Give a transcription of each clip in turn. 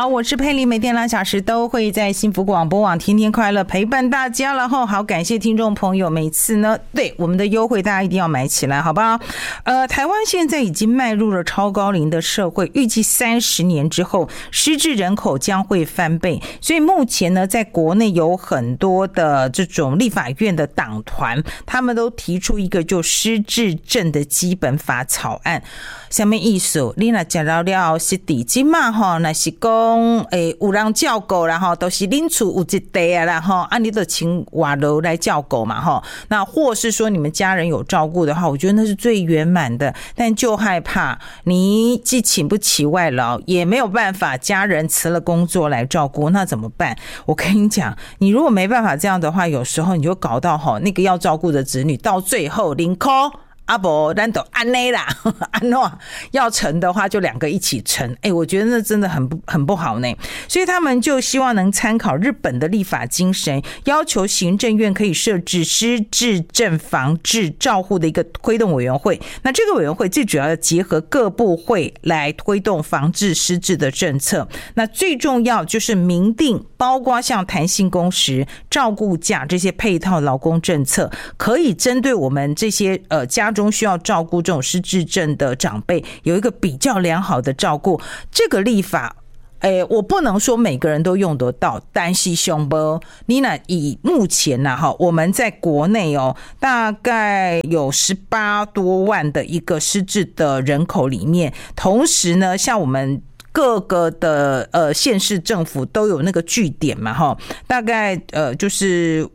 好，我是佩丽，每天2小时都会在幸福广播网天天快乐陪伴大家了后，好感谢听众朋友，每次呢对我们的优惠大家一定要买起来好不好？台湾现在已经迈入了超高龄的社会，预计30年之后失智人口将会翻倍，所以目前呢在国内有很多的这种立法院的党团，他们都提出一个就失智症的基本法草案。什么意思？你若食到了是地基嘛吼，那是讲有人照顾啦吼，都是恁厝有一地啊啦吼，啊你就请外劳来照顾嘛吼。那或是说你们家人有照顾的话，我觉得那是最圆满的。但就害怕你既请不起外劳，也没有办法家人辞了工作来照顾，那怎么办？我跟你讲，你如果没办法这样的话，有时候你就搞到吼那个要照顾的子女到最后0块。啊不，咱都安内啦，安诺要成的话就2个一起成，我觉得那真的很不好呢。所以他们就希望能参考日本的立法精神，要求行政院可以设置失智症防治照护的一个推动委员会。那这个委员会最主要的结合各部会来推动防治失智的政策。那最重要就是明定，包括像弹性工时、照顾假这些配套劳工政策，可以针对我们这些家中需要照顾这种失智症的长辈有一个比较良好的照顾。这个立法我不能说每个人都用得到，但是熊波你那以目前我们在国内大概有18多万的一个失智的人口里面，同时呢像我们各个的县市政府都有那个据点嘛大概就是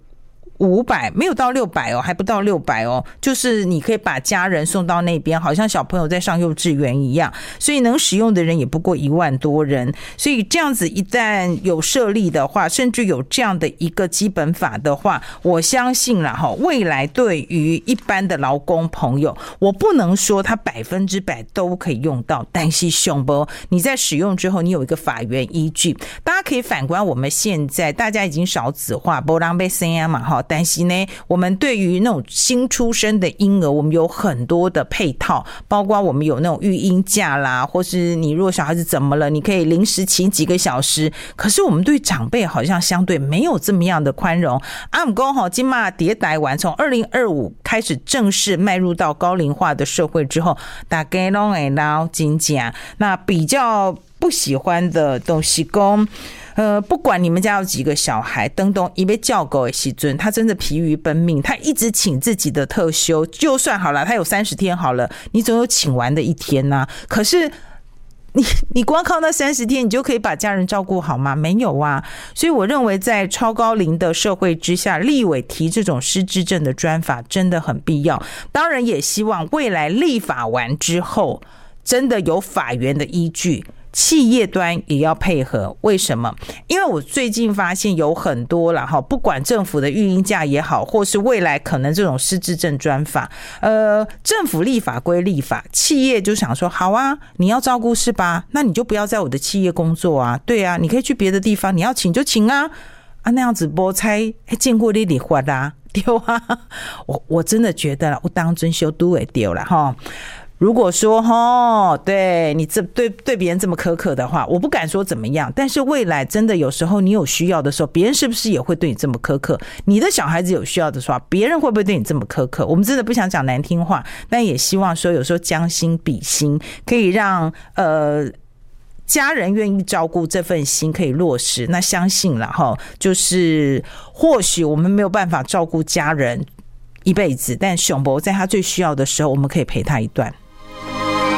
500，没有到600还不到600就是你可以把家人送到那边，好像小朋友在上幼稚园一样，所以能使用的人也不过1万多人。所以这样子一旦有设立的话，甚至有这样的一个基本法的话，我相信啦未来对于一般的劳工朋友，我不能说他100%都可以用到，但是熊波你在使用之后你有一个法源依据。大家可以反观我们现在大家已经少子化，没人要生嘛但是呢我们对于那种新出生的婴儿，我们有很多的配套，包括我们有那种育婴假啦，或是你如果小孩子怎么了你可以临时请几个小时，可是我们对长辈好像相对没有这么样的宽容。不过现在迭代完，从2025开始正式迈入到高龄化的社会之后，大家都会老真正那比较不喜欢的东西说不管你们家有几个小孩，等等一被叫狗的时阵，他真的疲于奔命，他一直请自己的特休，就算好了他有30天好了，你总有请完的一天啊。可是你光靠那30天你就可以把家人照顾好吗？没有啊。所以我认为在超高龄的社会之下，立委提这种失智症的专法真的很必要。当然也希望未来立法完之后真的有法源的依据，企业端也要配合。为什么？因为我最近发现有很多啦不管政府的育婴假也好，或是未来可能这种失智症专法政府立法归立法，企业就想说好啊，你要照顾是吧，那你就不要在我的企业工作啊，对啊，你可以去别的地方，你要请就请啊那样子没猜见过你立法啦对啊我真的觉得我当真修都会丢啦如果说对你对别人这么苛刻的话，我不敢说怎么样，但是未来真的有时候你有需要的时候，别人是不是也会对你这么苛刻？你的小孩子有需要的时候，别人会不会对你这么苛刻？我们真的不想讲难听话，但也希望说有时候将心比心，可以让家人愿意照顾这份心可以落实。那相信啦就是或许我们没有办法照顾家人一辈子，但熊博在他最需要的时候，我们可以陪他一段。